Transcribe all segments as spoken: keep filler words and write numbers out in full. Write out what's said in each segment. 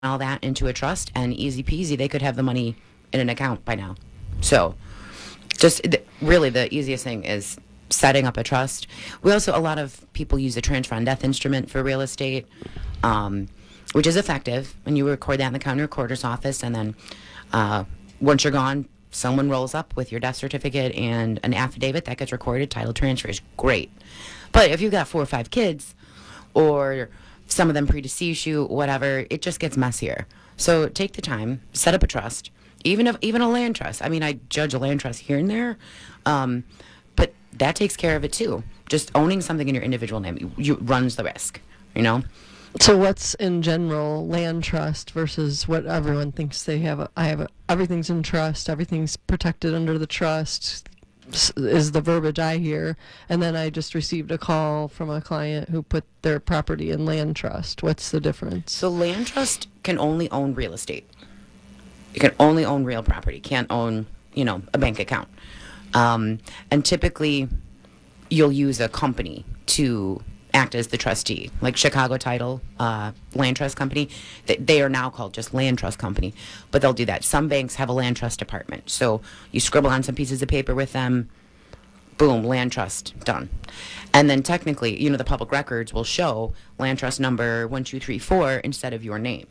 all that into a trust, and easy peasy, they could have the money in an account by now. So, just th- really the easiest thing is setting up a trust. We also, a lot of people use a transfer on death instrument for real estate, um, which is effective. And you record that in the county recorder's office, and then uh, once you're gone, someone rolls up with your death certificate and an affidavit that gets recorded. Title transfer is great. But if you've got four or five kids, or some of them predecease you, whatever, it just gets messier. So take the time, set up a trust, even if even a land trust. I mean, I judge a land trust here and there, um, but that takes care of it too. Just owning something in your individual name you, you runs the risk, you know. So what's in general land trust versus what everyone thinks they have? A, I have a, everything's in trust, everything's protected under the trust s- is the verbiage I hear. And then I just received a call from a client who put their property in land trust. What's the difference? So land trust can only own real estate. You can only own real property. Can't own, you know, a bank account. Um, and typically, you'll use a company to act as the trustee, like Chicago Title uh, Land Trust Company. They, they are now called just Land Trust Company, but they'll do that. Some banks have a land trust department, so you scribble on some pieces of paper with them. Boom, land trust done. And then technically, you know, the public records will show land trust number one two three four instead of your name.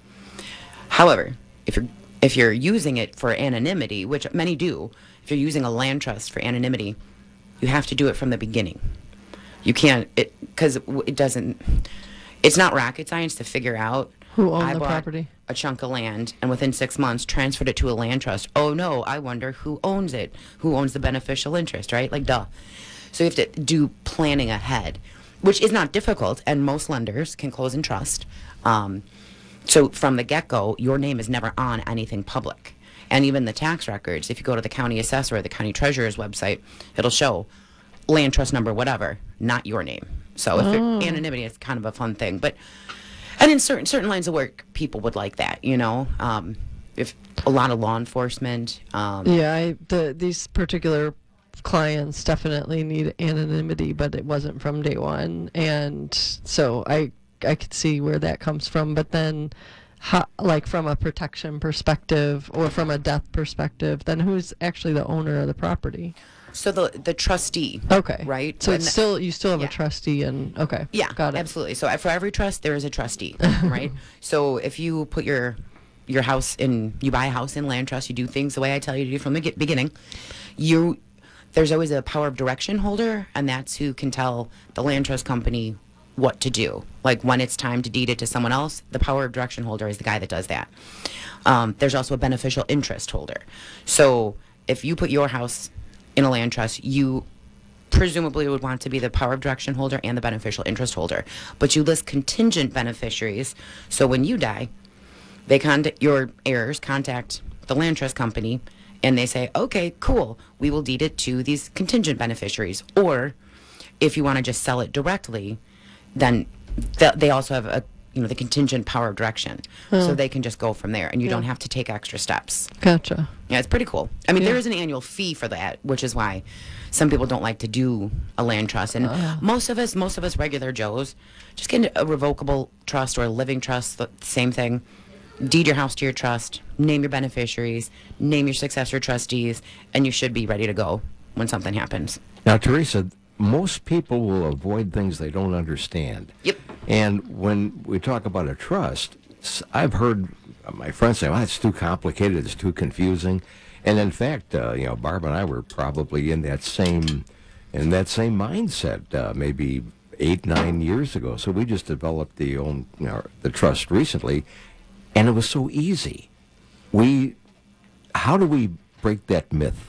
However, if you're if you're using it for anonymity, which many do, if you're using a land trust for anonymity, you have to do it from the beginning. You can't, it because it doesn't, it's not rocket science to figure out. Who owned I the bought property? a chunk of land, and within six months transferred it to a land trust. Oh no, I wonder who owns it. Who owns the beneficial interest, right? Like, duh. So you have to do planning ahead, which is not difficult, and most lenders can close in trust. Um, so from the get-go, your name is never on anything public. And even the tax records, if you go to the county assessor or the county treasurer's website, it'll show land trust number whatever, not your name. So if Oh. it, anonymity is kind of a fun thing, but and in certain certain lines of work, people would like that, you know. Um, if a lot of law enforcement, um, Yeah, I, the these particular clients definitely need anonymity, but it wasn't from day one, and so I I could see where that comes from. But then, how, like from a protection perspective or from a death perspective, then who's actually the owner of the property? so the the trustee, Okay, right? So And it's th- still you still have yeah. a trustee, and okay, Yeah, got it. absolutely. So uh, for every trust, there is a trustee, right? So if you put your your house in, you buy a house in land trust, you do things the way I tell you to do from the get- beginning. You there's always a power of direction holder, and that's who can tell the land trust company what to do. Like when it's time to deed it to someone else, the power of direction holder is the guy that does that. Um, there's also a beneficial interest holder. So if you put your house in a land trust, you presumably would want to be the power of direction holder and the beneficial interest holder. But you list contingent beneficiaries. So when you die, they contact your heirs, contact the land trust company, and they say, okay, cool, we will deed it to these contingent beneficiaries. Or if you want to just sell it directly, then th- they also have a you know the contingent power of direction, so they can just go from there, and you Yeah. don't have to take extra steps. Gotcha. Yeah, it's pretty cool. I mean, Yeah. there is an annual fee for that, which is why some people don't like to do a land trust. And Uh. most of us, most of us regular Joes, just get a revocable trust or a living trust, the same thing. Deed your house to your trust, name your beneficiaries, name your successor trustees, and you should be ready to go when something happens. Now, Teresa, most people will avoid things they don't understand. Yep. And when we talk about a trust, s- I've heard my friends say, well, it's too complicated, it's too confusing. And in fact, uh, you know, Barb and I were probably in that same in that same mindset uh, maybe eight, nine years ago. So we just developed the own you know, the trust recently, and it was so easy. We, how do we break that myth?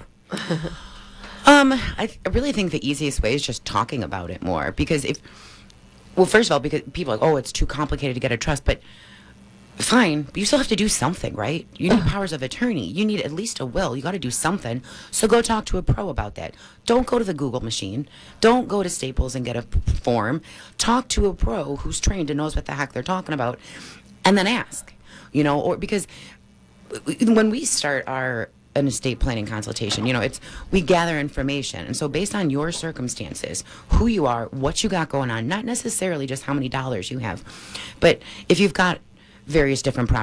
Um, I, th- I really think the easiest way is just talking about it more. Because if, well, first of all, because people are like, oh, it's too complicated to get a trust, but fine, but you still have to do something, right? You need powers of attorney. You need at least a will. You got to do something. So go talk to a pro about that. Don't go to the Google machine. Don't go to Staples and get a p- form. Talk to a pro who's trained and knows what the heck they're talking about, and then ask. You know, or because w- when we start our an estate planning consultation, you know, it's we gather information, and so based on your circumstances, who you are, what you got going on, not necessarily just how many dollars you have, but if you've got various different properties.